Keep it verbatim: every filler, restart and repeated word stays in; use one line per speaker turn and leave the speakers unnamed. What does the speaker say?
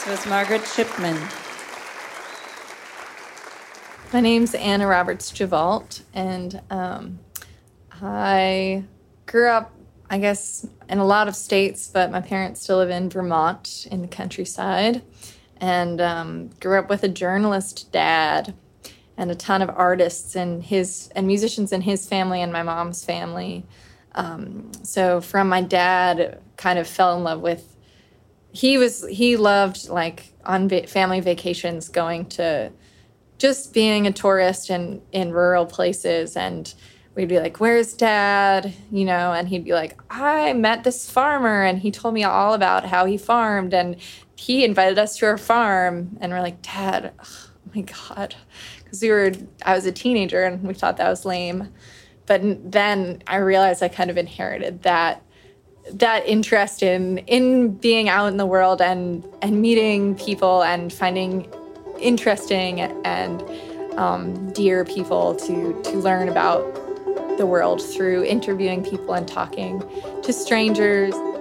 This was Margaret Shipman.
My name's Anna Roberts-Javalt, and um, I grew up, I guess, in a lot of states, but my parents still live in Vermont in the countryside, and um, grew up with a journalist dad and a ton of artists and his and musicians in his family and my mom's family. Um, so from my dad, kind of fell in love with, he was, he loved like on va- family vacations going to just being a tourist in, in rural places. And we'd be like, where's dad? You know, and he'd be like, I met this farmer and he told me all about how he farmed and he invited us to our farm. And we're like, Dad, oh my God. Because we were, I was a teenager and we thought that was lame. But then I realized I kind of inherited that that interest in in being out in the world and and meeting people and finding interesting and um, dear people to to learn about the world through interviewing people and talking to strangers.